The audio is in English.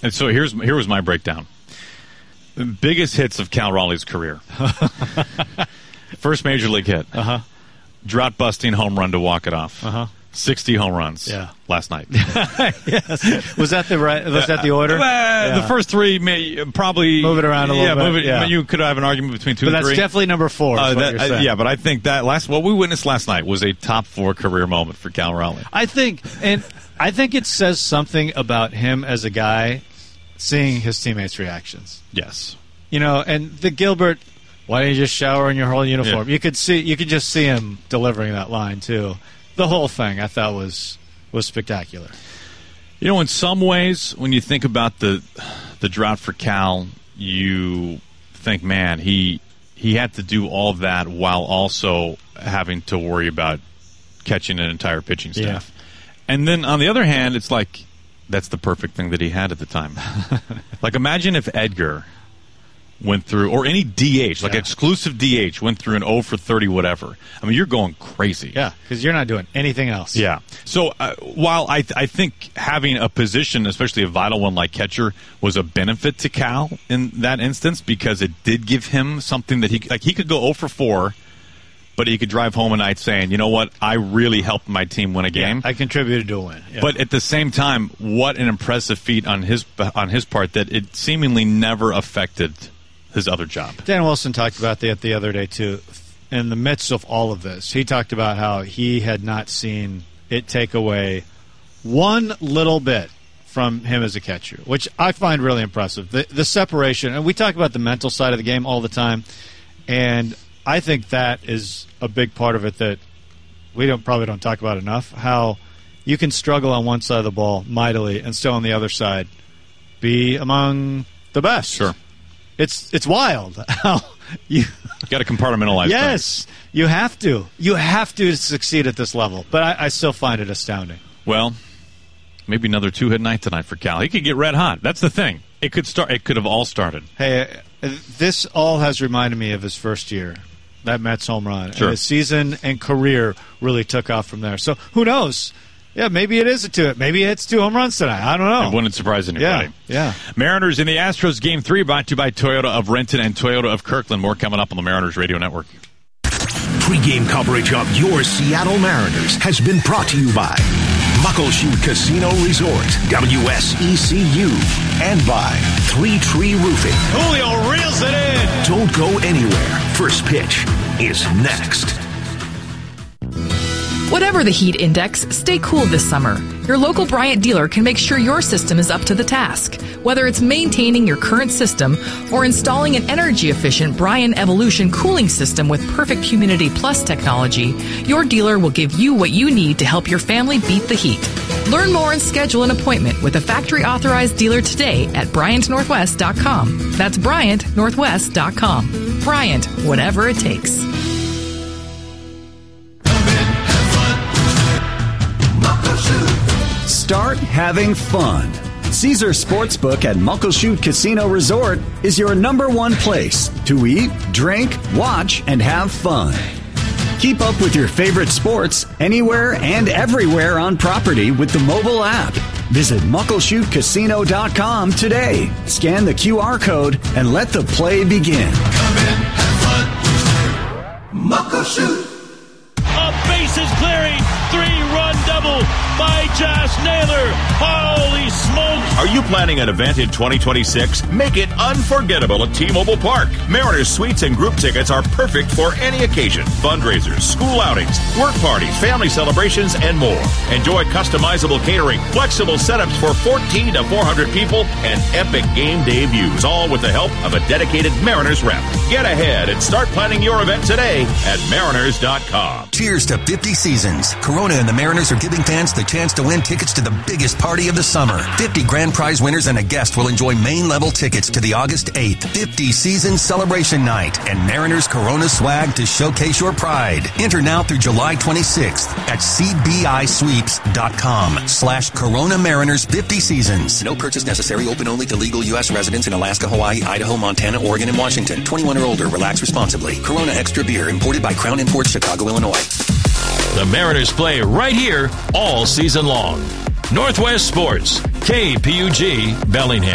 And so here was my breakdown. The biggest hits of Cal Raleigh's career. First major league hit. Drought-busting home run to walk it off. 60 home runs last night. Yes. Was that the order? The first three may probably move it around a little bit. You could have an argument between two but and three. That's definitely number 4. But I think that what we witnessed last night was a top 4 career moment for Cal Raleigh. I think it says something about him as a guy, seeing his teammates' reactions. Yes. And the Gilbert, why don't you just shower in your whole uniform? Yeah. You could just see him delivering that line too. The whole thing I thought was spectacular. In some ways, when you think about the drought for Cal, you think, man, he had to do all of that while also having to worry about catching an entire pitching staff. And then on the other hand, it's like that's the perfect thing that he had at the time. Like imagine if Edgar went through, or any DH, like exclusive DH, went through an 0 for 30 whatever. I mean, you're going crazy. Yeah, because you're not doing anything else. Yeah. So while I think having a position, especially a vital one like catcher, was a benefit to Cal in that instance because it did give him something that he could go 0 for 4, but he could drive home a night saying, you know what, I really helped my team win a game. I contributed to a win. Yeah. But at the same time, what an impressive feat on his part that it seemingly never affected his other job. Dan Wilson talked about that the other day, too. In the midst of all of this, he talked about how he had not seen it take away one little bit from him as a catcher, which I find really impressive. The separation, and we talk about the mental side of the game all the time, and I think that is a big part of it that we probably don't talk about enough, how you can struggle on one side of the ball mightily and still on the other side be among the best. Sure. It's wild how you got to compartmentalize. Yes, things. You have to. You have to succeed at this level. But I still find it astounding. Well, maybe another 2-hit night tonight for Cal. He could get red hot. That's the thing. It could start. It could have all started. Hey, this all has reminded me of his first year, that Mets home run. Sure. And his season and career really took off from there. So who knows? Yeah, maybe it is a 2-hit. Maybe it's 2 home runs tonight. I don't know. It wouldn't surprise anybody. Yeah. Mariners in the Astros Game 3 brought to you by Toyota of Renton and Toyota of Kirkland. More coming up on the Mariners Radio Network. Pre-game coverage of your Seattle Mariners has been brought to you by Muckleshoot Casino Resort, WSECU, and by 3 Tree Roofing. Julio reels it in. Don't go anywhere. First pitch is next. Whatever the heat index, stay cool this summer. Your local Bryant dealer can make sure your system is up to the task. Whether it's maintaining your current system or installing an energy-efficient Bryant Evolution cooling system with Perfect Humidity Plus technology, your dealer will give you what you need to help your family beat the heat. Learn more and schedule an appointment with a factory-authorized dealer today at BryantNorthwest.com. That's BryantNorthwest.com. Bryant, whatever it takes. Start having fun. Caesar Sportsbook at Muckleshoot Casino Resort is your #1 place to eat, drink, watch, and have fun. Keep up with your favorite sports anywhere and everywhere on property with the mobile app. Visit MuckleshootCasino.com today. Scan the QR code and let the play begin. Come in, have fun. Muckleshoot. A bases clearing 3-run double by Josh Naylor. Holy smokes. Are you planning an event in 2026? Make it unforgettable at T-Mobile Park. Mariners suites and group tickets are perfect for any occasion. Fundraisers, school outings, work parties, family celebrations, and more. Enjoy customizable catering, flexible setups for 14 to 400 people, and epic game day views, all with the help of a dedicated Mariners rep. Get ahead and start planning your event today at Mariners.com. Cheers to 50 seasons. Corona and the Mariners are giving fans the chance to win tickets to the biggest party of the summer. 50 grand prize winners and a guest will enjoy main-level tickets to the August 8th 50 Season Celebration Night and Mariners Corona swag to showcase your pride. Enter now through July 26th at CBISweeps.com/Corona Mariners 50 Seasons. No purchase necessary. Open only to legal U.S. residents in Alaska, Hawaii, Idaho, Montana, Oregon, and Washington. 21 or older. Relax responsibly. Corona Extra Beer imported by Crown Imports, Chicago, Illinois. The Mariners play right here all season long. Northwest Sports, KPUG, Bellingham.